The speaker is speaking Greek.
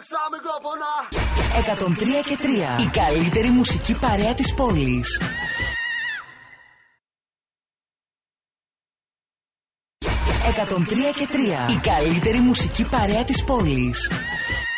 στα μικρόφωνα. 103 και 3. Η καλύτερη μουσική παρέα της πόλης. 103 και 3. Η καλύτερη μουσική παρέα της πόλης.